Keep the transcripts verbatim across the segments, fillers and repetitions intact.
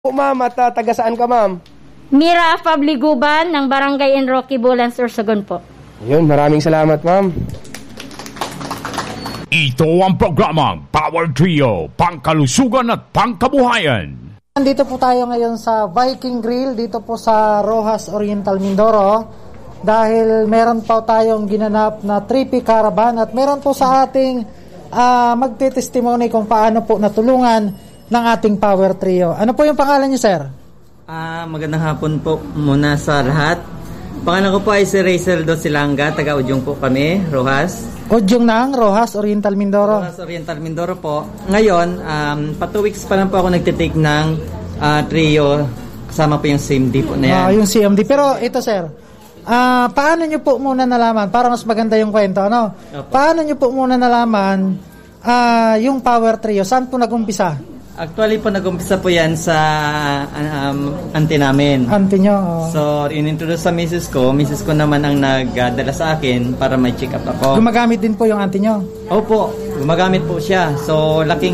Po ma'am, at uh, taga saan ka ma'am? Mira Pabliguban ng Barangay Enroque, Bulan, Sorsogon po. Yun, maraming salamat ma'am. Ito ang programang Power Trio, pangkalusugan at pangkabuhayan. Nandito po tayo ngayon sa Viking Grill, dito po sa Roxas Oriental, Mindoro. Dahil meron po tayong ginanap na trippy caravan at meron po sa ating uh, magte-testimony kung paano po natulungan ng ating Power Trio. Ano po yung pangalan niyo, sir? Ah, magandang hapon po muna sa lahat. Pangalan ko po ay si Raizel Do Silanga, taga Udyong po kami, Roxas. Udyong ng Roxas Oriental, Mindoro. Roxas Oriental, Mindoro po. Ngayon, um, pa two weeks pa lang po ako nagtitake ng uh, trio. Kasama po yung C M D po na yan. Ah, yung C M D. Pero ito, sir, uh, paano nyo po muna nalaman? Para mas maganda yung kwento, ano? Opo. Paano nyo po muna nalaman uh, yung Power Trio? Saan po nag-umpisa? Actually po, nag-umpisa po yan sa um, auntie namin. Auntie nyo? Oh. So, in-introduce sa misis ko. Misis ko naman ang nagdala sa akin para may check up ako. Gumagamit din po yung auntie nyo? Opo, gumagamit po siya. So, laking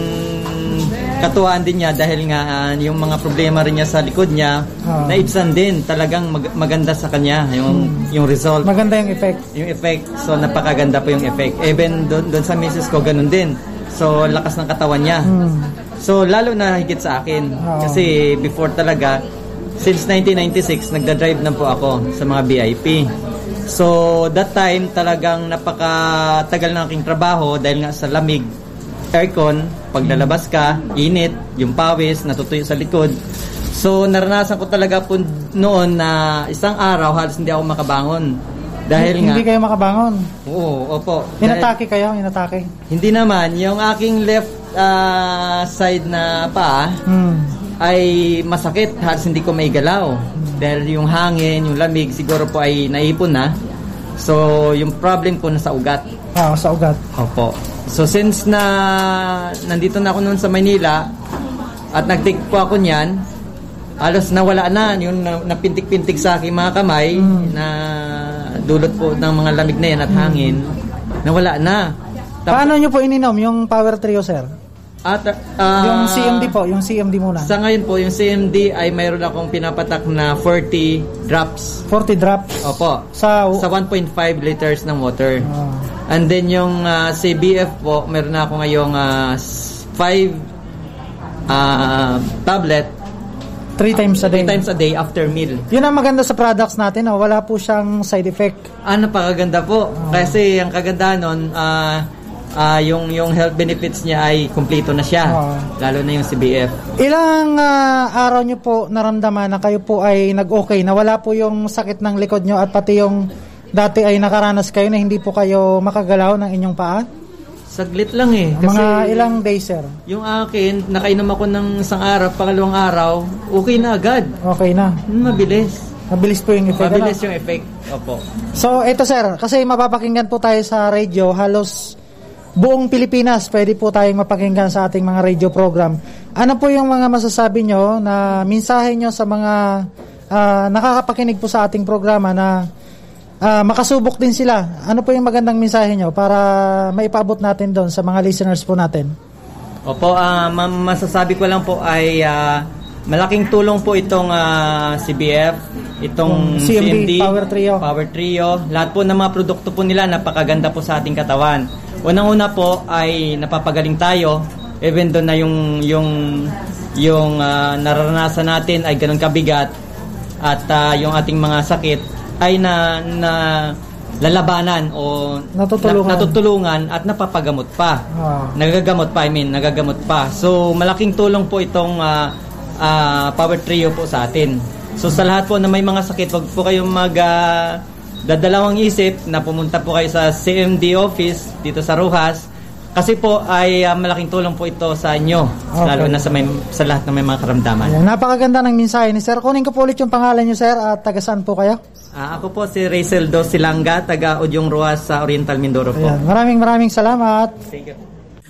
katuwaan din niya dahil nga uh, yung mga problema rin niya sa likod niya, oh. naibsan din. Talagang mag- maganda sa kanya yung, hmm. yung result. Maganda yung effect? Yung effect. So, napakaganda po yung effect. Even doon sa misis ko, ganun din. So, lakas ng katawan niya. Hmm. So, lalo na higit sa akin. Oh. Kasi before talaga, since nineteen ninety-six, nagda-drive na po ako sa mga V I P. So, that time, talagang napakatagal ng aking trabaho dahil nga sa lamig, aircon, pag lalabas ka, init, yung pawis, natutuyo sa likod. So, naranasan ko talaga po noon na isang araw, halos hindi ako makabangon. Dahil hindi nga, kayo makabangon? Oo, opo. Inatake kayo? Inatake? Hindi naman. Yung aking left uh, side na paa hmm. ay masakit. Halos hindi ko maigalaw. Hmm. Dahil yung hangin, yung lamig, siguro po ay naipon na. So, yung problem ko nasa ugat. Ah, sa ugat. Opo. So, since na nandito na ako noon sa Manila at nag-take po ako niyan, halos nawala na. Yung napintik-pintik sa aking mga kamay hmm. na dulot po ng mga lamig na yan at hangin, nawala na. Tapos, paano nyo po ininom yung Power Trio, sir? At, uh, yung C M D po, yung C M D muna. Sa ngayon po, yung C M D ay mayroon akong pinapatak na forty drops. forty drops? Opo. Sa, sa one point five liters ng water. Oh. And then yung uh, C B F po, meron na ako ngayong uh, five uh, tablet. Three times a day. Three times a day after meal. Yun ang maganda sa products natin, oh. Wala po siyang side effect. Ah, napakaganda po. Oh. Kasi ang kagandahan nun, uh, uh, yung, yung health benefits niya ay kumpleto na siya. Oh. Lalo na yung C B F. Ilang uh, araw nyo po naramdaman na kayo po ay nag-okay, na wala po yung sakit ng likod nyo at pati yung dati ay nakaranas kayo na hindi po kayo makagalaw ng inyong paa? Saglit lang eh. Kasi mga ilang days, sir? Yung akin, nakainom ako ng isang araw, pangalawang araw, okay na agad. Okay na? Mabilis. Mabilis po yung effect. Mabilis ano? yung effect. Opo. So, ito sir, kasi mapapakinggan po tayo sa radio, halos buong Pilipinas, pwede po tayong mapakinggan sa ating mga radio program. Ano po yung mga masasabi nyo na mensahe nyo sa mga uh, nakakapakinig po sa ating programa na Uh, makasubok din sila? Ano po yung magandang mensahe nyo para maipaabot natin doon sa mga listeners po natin? Opo, uh, masasabi ko lang po ay uh, malaking tulong po itong uh, C B F, itong C M D, C M D, Power Trio. Power Trio. Lahat po ng mga produkto po nila napakaganda po sa ating katawan. Unang-una po ay napapagaling tayo, even doon na yung yung yung uh, nararanasan natin ay ganun kabigat at uh, yung ating mga sakit ay na, na lalabanan o natutulungan, na, natutulungan at napapagamot pa. Oh. Nagagamot pa, I mean, nagagamot pa. So, malaking tulong po itong uh, uh, Power Trio po sa atin. So, sa lahat po na may mga sakit, wag po kayong mag uh, dadalawang isip na pumunta po kayo sa C M D office dito sa Roxas. Kasi po ay uh, malaking tulong po ito sa inyo, okay. Lalo na sa, may, sa lahat ng may mga karamdaman. Ayan, napakaganda ng mensahe ni sir. Kunin ko po ulit yung pangalan niyo, sir, at taga saan po kayo? Uh, ako po si Raizel Do Silanga, taga Udyong Roxas sa Oriental, Mindoro po. Ayan, maraming maraming salamat. Thank you.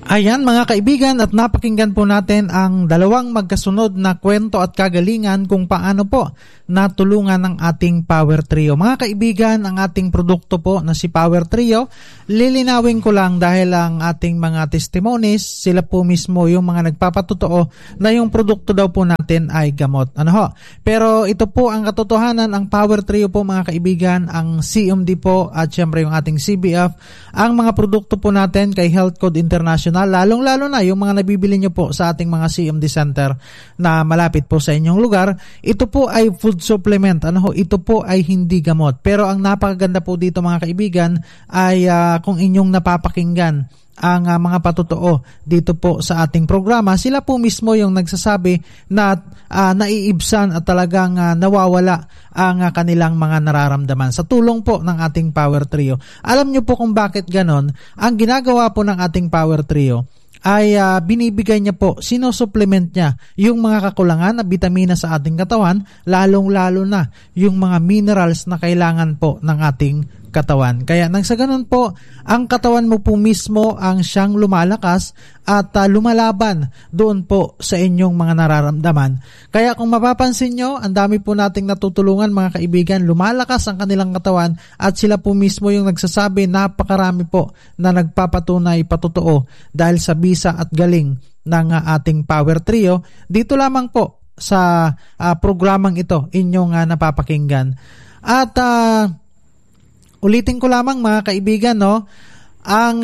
Ayan mga kaibigan, at napakinggan po natin ang dalawang magkasunod na kwento at kagalingan kung paano po natulungan ng ating Power Trio. Mga kaibigan, ang ating produkto po na si Power Trio, lilinawin ko lang dahil ang ating mga testimonies, sila po mismo yung mga nagpapatotoo na yung produkto daw po natin ay gamot. Ano ho? Pero ito po ang katotohanan, ang Power Trio po mga kaibigan, ang C M D po at syempre yung ating C B F, ang mga produkto po natin kay Health Code International, lalong-lalo na yung mga nabibili nyo po sa ating mga C M D center na malapit po sa inyong lugar, ito po ay food supplement. Ano ho? Ito po ay hindi gamot. Pero ang napakaganda po dito mga kaibigan ay uh, kung inyong napapakinggan ang uh, mga patotoo dito po sa ating programa, sila po mismo yung nagsasabi na uh, naiibsan at talagang uh, nawawala ang uh, kanilang mga nararamdaman sa tulong po ng ating Power Trio. Alam nyo po kung bakit ganon? Ang ginagawa po ng ating Power Trio ay uh, binibigay niya po, sinusupplement niya yung mga kakulangan na bitamina sa ating katawan, lalong-lalo na yung mga minerals na kailangan po ng ating katawan. Kaya nang sa ganun po, ang katawan mo po mismo ang siyang lumalakas at uh, lumalaban doon po sa inyong mga nararamdaman. Kaya kung mapapansin nyo, ang dami po nating natutulungan mga kaibigan, lumalakas ang kanilang katawan at sila po mismo yung nagsasabi, napakarami po na nagpapatunay patotoo dahil sa bisa at galing ng uh, ating Power Trio. Dito lamang po sa uh, programang ito inyong uh, napapakinggan. At uh, ulitin ko lamang mga kaibigan, no, ang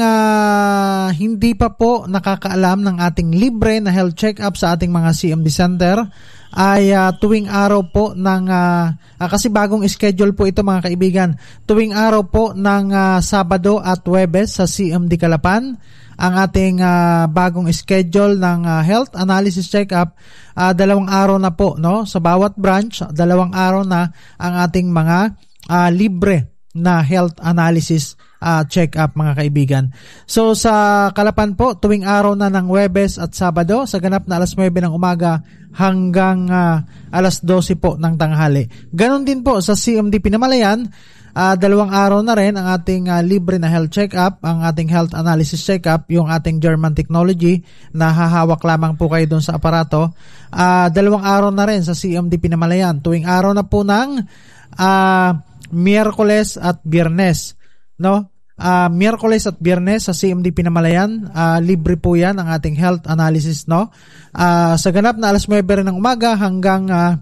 uh, hindi pa po nakakaalam ng ating libre na health check-up sa ating mga C M D center ay uh, tuwing araw po ng, uh, uh, kasi bagong schedule po ito mga kaibigan, tuwing araw po ng uh, Sabado at Huwebes sa C M D Calapan, ang ating uh, bagong schedule ng uh, health analysis check-up, uh, dalawang araw na po, no, sa bawat branch, dalawang araw na ang ating mga uh, libre na health analysis uh, check-up mga kaibigan. So sa Calapan po, tuwing araw na ng Huwebes at Sabado, sa ganap na alas nuwebe ng umaga hanggang uh, alas dose po ng tanghali. Ganon din po sa C M D Pinamalayan, uh, dalawang araw na rin ang ating uh, libre na health check-up, ang ating health analysis check-up, yung ating German technology na hahawak lamang po kayo doon sa aparato. Uh, dalawang araw na rin sa C M D Pinamalayan, tuwing araw na po ng uh, Miyerkules at Biyernes, no? Uh, Miyerkules at Biyernes sa C M D Pinamalayan, uh, libre po 'yan ang ating health analysis, no? Uh, sa ganap na alas nuwebe rin ng umaga hanggang uh,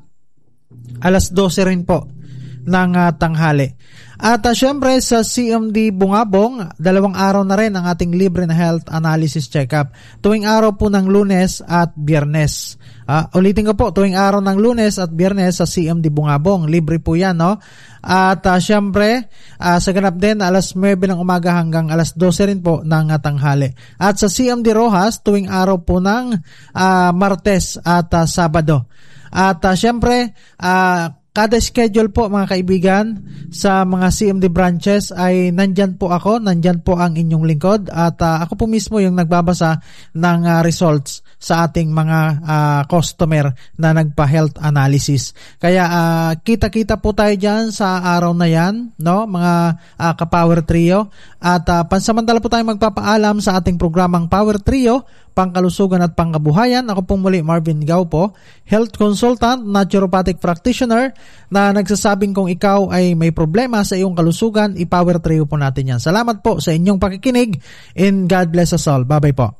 alas dose rin po ng uh, tanghali. At uh, syempre sa C M D Bungabong, dalawang araw na rin ang ating libre na health analysis check-up. Tuwing araw po ng Lunes at Biyernes. Uh, ulitin ko po, tuwing araw ng Lunes at Biyernes sa C M D Bungabong. Libre po yan, no? At uh, syempre, uh, sa ganap din, alas nuwebe ng umaga hanggang alas dose rin po ng uh, tanghali. At sa C M D Rojas, tuwing araw po ng uh, Martes at uh, Sabado. At uh, syempre, uh, kada schedule po mga kaibigan sa mga C M D branches ay nandyan po ako, nandyan po ang inyong lingkod at uh, ako po mismo yung nagbabasa ng uh, results sa ating mga uh, customer na nagpa-health analysis. Kaya uh, kita-kita po tayo dyan sa araw na yan, no, mga uh, ka-Power Trio. At uh, pansamantala po tayo magpapaalam sa ating programang Power Trio, Pangkalusugan at Pangkabuhayan. Ako po muli, Marvin Gaupo, health consultant, naturopathic practitioner, na nagsasabing kung ikaw ay may problema sa iyong kalusugan, i-Power Trio po natin yan. Salamat po sa inyong pakikinig and God bless us all. Bye-bye po.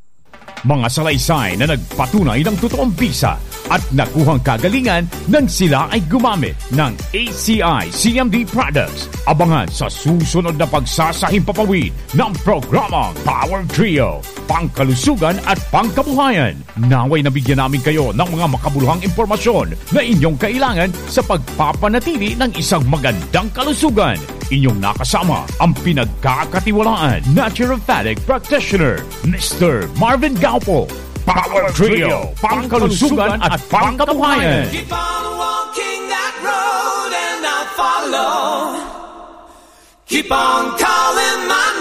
Mga salaysay na nagpatunay ng totoong bisa at nakuhang kagalingan nang sila ay gumamit ng A C I C M D products. Abangan sa susunod na pagsasahimpapawid ng programang Power Trio, Pangkalusugan at Pangkabuhayan. Naway nabigyan namin kayo ng mga makabuluhang impormasyon na inyong kailangan sa pagpapanatili ng isang magandang kalusugan. Inyong nakasama ang pinagkakatiwalaan naturopathic practitioner, Mister Marvin Gaupo. Power Trio, Pangkalusugan at Pangkabuhayan. Keep on walking that road and I'll follow. Keep on calling my